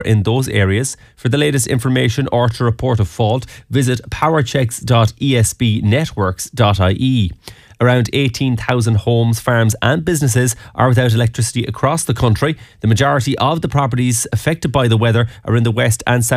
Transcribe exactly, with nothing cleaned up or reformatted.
in those areas. For the latest information or to report a fault, visit powerchecks dot e s b networks dot i e. Around eighteen thousand homes, farms and businesses are without electricity across the country. The majority of the properties affected by the weather are in the west and south